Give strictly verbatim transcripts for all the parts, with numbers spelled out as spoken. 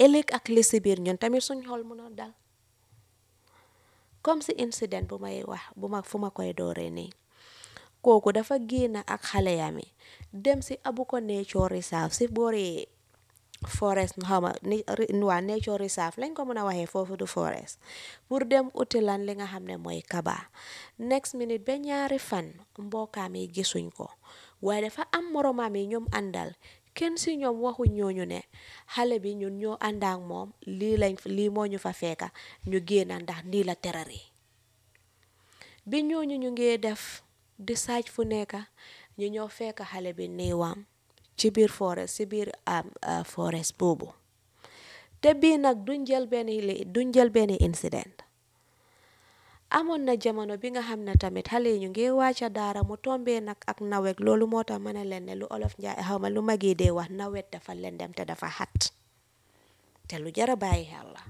ëllëg ak li si biir ñun tamit suñ xol mun a dal comme si incident bu may wax bu ma fu ma koy dooree nii kooku dafa génn ak xale yami dem si Abuko nature reserve si boori forest xaw ma ni waa nature reserve lañ ko mën a waxee foofu du forest pour dem uti lan li nga xam ne mooy kaba next minute ba ñaari fan mbokkaam yi gisuñ ko waaye dafa am moromaam yi ñoom àndal kenn si ñoom waxu ñooñu ne xale bi ñun ñoo àndaak moom lii lañ lii moo ñu fa fekka ñu génn ndax nii la terari bi ñooñu ñu ngi def di saaj fu nekka ñu ñëw fekka xale bi néewam ci biir forest ci biir forest boobu te bii nag duñ jël benn duñ jël benn incident amoon na jamono bi nga xam ne tamit xale yi ñu ngi wàcca daara mu tombee nag ak nawet loolu moo tax ma ne leen ne lu olof njaay xaw ma lu mag yi dee wax nawet dafa lendem te dafa xat te lu jara bàyyi xel la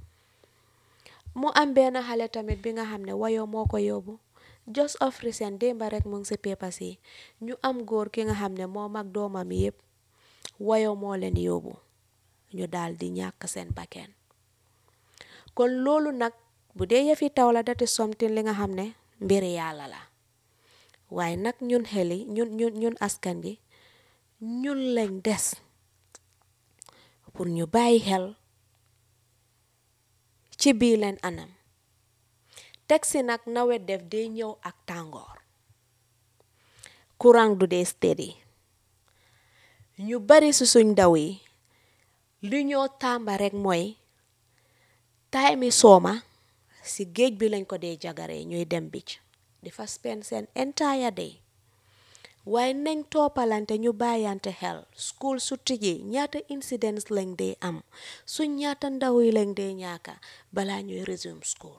mu am benn xale tamit bi nga xam ne wayoo moo ko yóbbu just of recent démba rek mu ngi si papers yi ñu am góor ki nga xam ne moom ak doomam yëpp wayoo moo leen yóbbu ñu daal di ñàkk seen bakken kon loolu nag bu dee yëfi taw la dati somtin li nga xam ne mbiri yàlla la waaye nag ñun xeli ñun ñun ñun askan gi ñun lañ des pour ñu bàyyi xel ci bii leen anam teg si nag nawet def day ñëw ak tàngoor courant du dee steady ñu bari si suñ ndaw yi li ñoo tàmba rek mooy time mi sooma si géej bi lañ ko dee jagaree ñuy dem beach di fa spend seen entire day waaye nañ toppalante ñu bàyyante xel school su tijji ñaata incidents lañ dee am suñ ñaata ndaw yi lañ dee ñaaka balaa ñuy resume school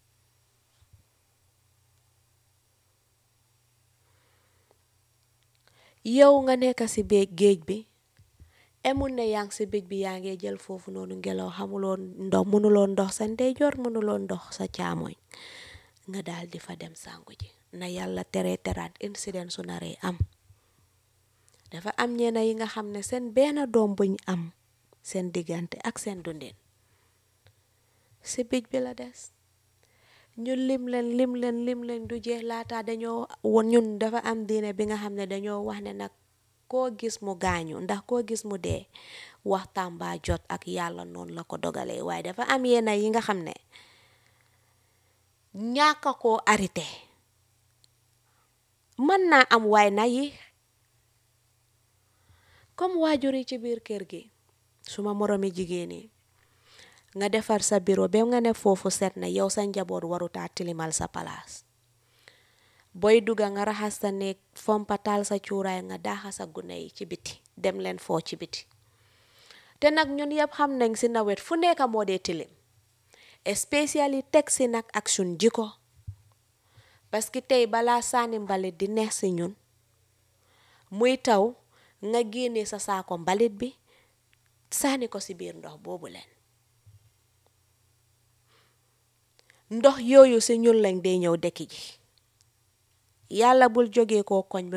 yow nga nekk si béeg géej bi emul ne yaa ngi si béej bi yaa ngi jël foofu noonu ngelaw xamuloo ndox mënuloo ndox sa ndeyjoor mënuloo ndox sa caamoñ nga daal di fa dem sangu ji na yàlla tere teraat incident su naree am dafa am ñeena yi nga xam ne seen benn doom buñ am seen diggante ak seen dundin si béej bi la des ñu lim leen lim leen lim leen du jeex laata dañoo woon ñun dafa am diine bi nga xam ne dañoo wax ne nag koo gis mu gaañu ndax koo gis mu dee waxtaan baa jot ak yàlla noonu la ko dogalee waaye dafa am yenn yi nga xam ne ñàkk koo arrêté mën naa am waay na yi comme waajur yi ci biir kër gi suma moromi jigéen yi nga defar sa bureau ba nga ne foofu set na yow sa njaboot warutaa tilimal sa palaas booy dugga nga raxas sa néeg fompatal sa cuuraay nga daaxa sa gune yi ci biti dem leen foo ci biti te nag ñun yëpp xam nañ si nawet fu nekk moo dee tilim especially teg si nag ak suñ jiko parce que tey balaa saani mbalit di neex si ñun muy taw nga génnee sa saako mbalit bi saani ko si biir ndox boobu leen ndox yooyu si ñun lañ dee ñëw dekki ji yàlla bul jógee koo koñ